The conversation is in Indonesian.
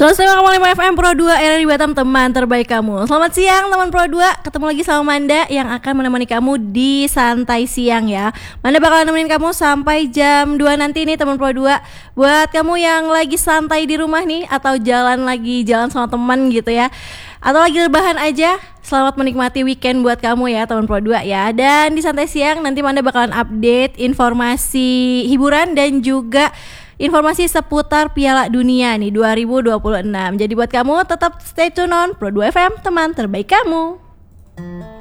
105,5 FM Pro 2 RRI Batam, teman terbaik kamu. Selamat siang teman Pro 2. Ketemu lagi sama Manda yang akan menemani kamu di Santai Siang ya. Manda bakal nemenin kamu sampai jam 2 nanti nih teman Pro 2. Buat kamu yang lagi santai di rumah nih, atau jalan sama teman gitu ya, atau lagi rebahan aja, selamat menikmati weekend buat kamu ya teman Pro 2 ya. Dan di Santai Siang nanti Manda bakalan update informasi hiburan dan juga informasi seputar Piala Dunia nih 2026. Jadi buat kamu tetap stay tune on Pro 2 FM, teman terbaik kamu.